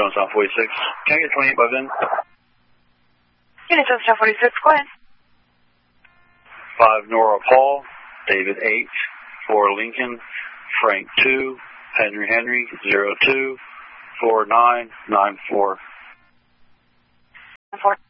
on South 46. Can I get 28 by then? Unit to South 46, go ahead. 5 Nora Paul, David H, 4 Lincoln, Frank 2, Henry 02, 4994. 4.